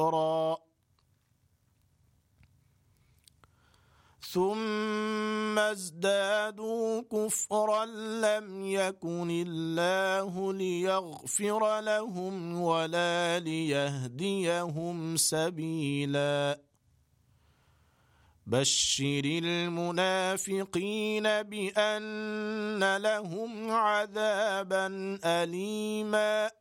كفرا ثم ازدادوا كفرا لم يكن الله ليغفر لهم ولا ليهديهم سبيلا بشر المنافقين بأن لهم عذابا أليما